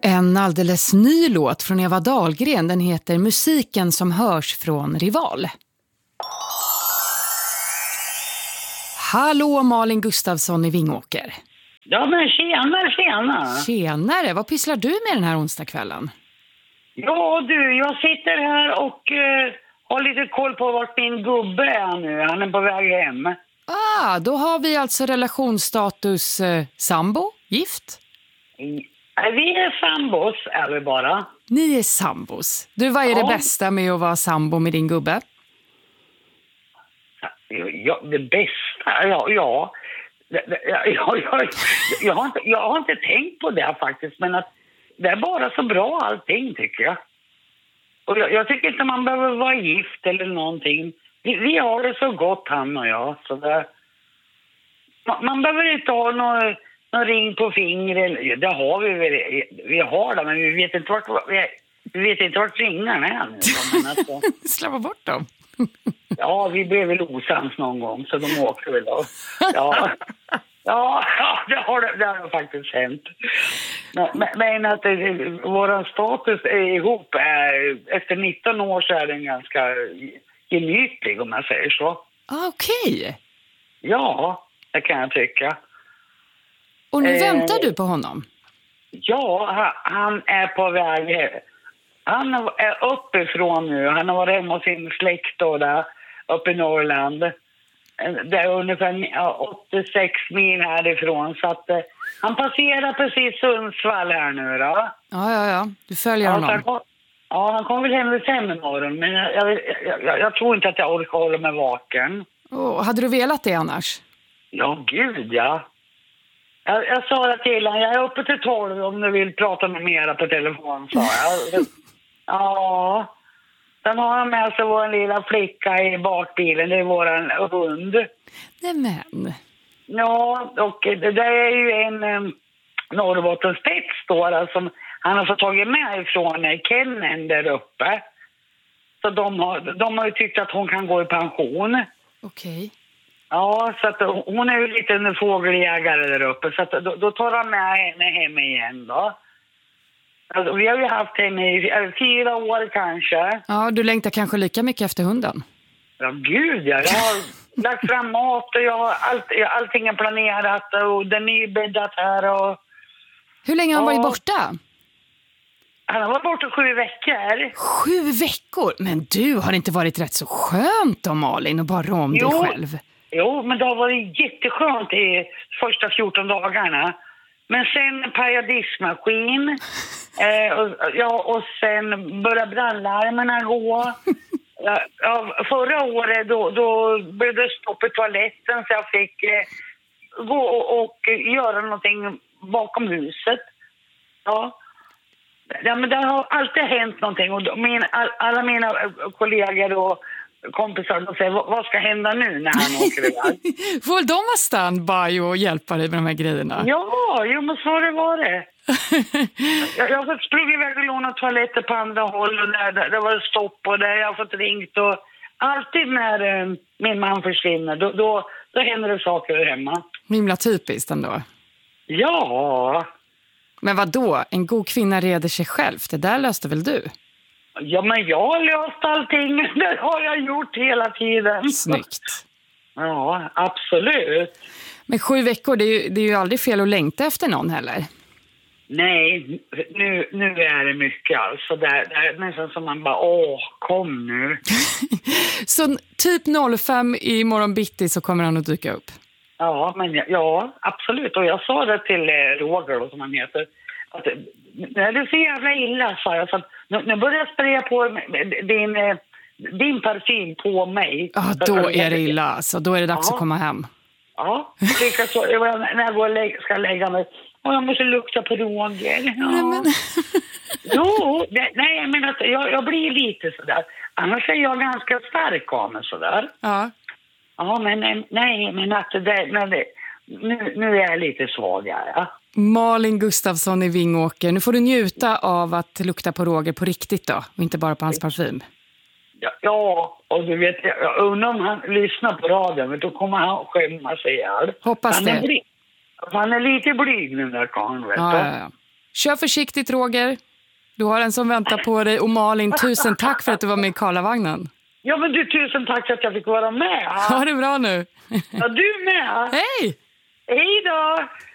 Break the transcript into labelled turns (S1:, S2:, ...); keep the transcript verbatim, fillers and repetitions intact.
S1: En alldeles ny låt från Eva Dahlgren, den heter Musiken som hörs från Rival. Hallå Malin Gustafsson i Vingåker.
S2: Ja men tjenare, tjena.
S1: Tjenare, vad pysslar du med den här onsdagskvällen?
S2: Ja du, jag sitter här och eh, har lite koll på vart min gubbe är nu. Han är på väg hem.
S1: Ah, då har vi alltså relationsstatus eh, sambo, gift?
S2: Nej, vi är sambos, är vi bara.
S1: Ni är sambos. Du, vad är
S2: Ja.
S1: det bästa med att vara sambo med din gubbe?
S2: Ja, det bästa, ja, ja. Det, det, ja, ja, ja jag, har inte, jag har inte tänkt på det faktiskt, men att det är bara så bra allting tycker jag. Och jag, jag tycker inte man behöver vara gift eller någonting. Vi, vi har det så gott han och jag. Så det, man, man behöver inte ha någon, någon ring på fingret. Det har vi väl, vi har det, men vi vet inte vart, vi, vi vet inte vart ringarna är nu. Alltså.
S1: Släppa bort dem.
S2: Ja, vi blev väl osams någon gång, så de åker väl då. Ja, ja, ja det, har, det har faktiskt hänt. Men, men att vår status är ihop, är, efter nitton år så är den ganska gemytlig om man säger så.
S1: Ah, okej. Okay.
S2: Ja, det kan jag tycka.
S1: Och nu
S2: eh,
S1: väntar du på honom?
S2: Ja, han är på väg. Han är uppifrån nu. Han har varit hemma hos sin släkt då där, uppe i Norrland. Det är ungefär åttiosex mil härifrån. Så att, eh, han passerar precis Sundsvall här nu då.
S1: Ja, ja, ja. Du följer
S2: ja,
S1: honom.
S2: Han kom, ja, han kommer väl hem vid fem imorgon. Men jag, jag, jag, jag tror inte att jag orkar hålla mig vaken.
S1: Oh, hade du velat det annars?
S2: Ja, gud ja. Jag, jag sa det till honom. Jag är uppe till tolv om du vill prata med mera på telefon, sa jag. Ja, sen har han med sig vår lilla flicka i bakbilen. Det är våran hund.
S1: Nämen.
S2: Ja, och det, det är ju en um, Norrbottenspets då, alltså, som han har fått tagit med ifrån Kennen där uppe. Så de har, de har ju tyckt att hon kan gå i pension.
S1: Okej. Okay.
S2: Ja, så att hon är ju lite en fågeljägare där uppe. Så att då, då tar han med henne hem igen då. Alltså, vi har ju haft henne i fyra år kanske.
S1: Ja, du längtar kanske lika mycket efter hunden.
S2: Ja, gud ja. Jag har lagt fram mat och jag har allt, allting är planerat och den är bäddat här. Och,
S1: hur länge har han varit borta?
S2: Han har varit borta sju veckor.
S1: Sju veckor? Men du, har det inte varit rätt så skönt då, Malin, och bara rå om dig själv?
S2: Jo, men det har varit jätteskönt i första fjorton dagarna. Men sen paradismaskin. eh, och, ja, och sen började brandlarmerna gå. Ja, förra året då, då blev det stopp i toaletten så jag fick eh, gå och, och göra någonting bakom huset. Ja. Ja, men det har alltid hänt någonting och min, all, alla mina kollegor och kompisar de säger, vad ska hända nu när han åker iväg?
S1: Får de vara standby och hjälpa dig med de här grejerna?
S2: Ja, jo, men så det var det. jag, jag har fått sprungit iväg och låna toaletter på andra håll och där, där, där var det stopp och där jag har fått ringt och alltid när eh, min man försvinner då, då, då händer det saker hemma.
S1: Himla typiskt ändå.
S2: Ja.
S1: Men vad då? En god kvinna reder sig själv. Det där löste väl du?
S2: Ja, men jag har löst allting. Det har jag gjort hela tiden.
S1: Snyggt.
S2: Ja, absolut.
S1: Men sju veckor, det är ju, det är ju aldrig fel att längta efter någon heller.
S2: Nej, nu, nu är det mycket alltså. Det är, det är nästan som man bara, åh, kom nu.
S1: Så typ noll fem i morgon bitti så kommer han att dyka upp?
S2: Ja, men ja, absolut. Och jag sa det till Roger, som han heter. Att, nej, det är så jävla illa, sa jag. Så att, nu, nu börjar jag spraya på din, din parfym på mig.
S1: Ja, då är det illa. Alltså. Då är det dags
S2: ja.
S1: att komma hem.
S2: Ja, så, när jag går och lägga, ska lägga mig. Och jag måste lukta på Roger. Ja.
S1: Nej, men...
S2: jo, det, nej, jag menar att jag, jag blir lite sådär. Annars är jag ganska stark av mig sådär.
S1: Ja.
S2: Ja, men nej, men att det, men det, nu, nu är jag lite svagare. Ja.
S1: Malin Gustafsson i Vingåker. Nu får du njuta av att lukta på Roger på riktigt då. Och inte bara på hans parfym.
S2: Ja, ja och du vet, jag undrar om han lyssnar på radion. Men då kommer han skämma sig ihjäl.
S1: Hoppas
S2: han
S1: det.
S2: Är bly, han är lite blyg nu där karln, vet
S1: ja,
S2: du.
S1: ja, ja. Kör försiktigt, Roger. Du har en som väntar på dig. Och Malin, tusen tack för att du var med i Karlavagnen.
S2: Ja, men du, tusen tack för att jag fick vara med.
S1: Ha det bra nu.
S2: Ja, du med.
S1: Hej!
S2: Hej då!